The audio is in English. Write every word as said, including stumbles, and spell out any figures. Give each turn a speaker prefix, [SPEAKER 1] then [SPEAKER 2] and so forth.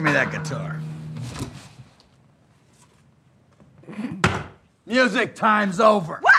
[SPEAKER 1] Give me that guitar. Music time's over.
[SPEAKER 2] Woo!